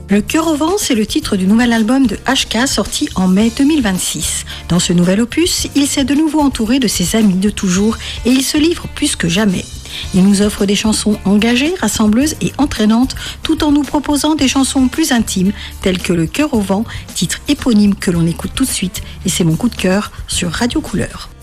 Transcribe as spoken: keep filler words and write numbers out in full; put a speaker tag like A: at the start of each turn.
A: Le cœur au vent, c'est le titre du nouvel album de H K sorti en mai deux mille vingt-six. Dans ce nouvel opus, il s'est de nouveau entouré de ses amis de toujours et il se livre plus que jamais. Il nous offre des chansons engagées, rassembleuses et entraînantes, tout en nous proposant des chansons plus intimes, telles que Le cœur au vent, titre éponyme que l'on écoute tout de suite, et c'est mon coup de cœur sur Radio Couleur.